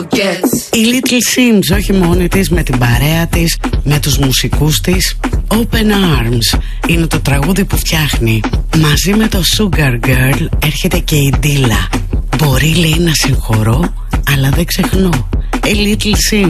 Η Little Sims, όχι μόνη της, με την παρέα της, με τους μουσικούς της. Open Arms είναι το τραγούδι που φτιάχνει. Μαζί με το Sugar Girl έρχεται και η Dilla. Μπορεί, λέει, να συγχωρώ, αλλά δεν ξεχνώ. Η Little Sims.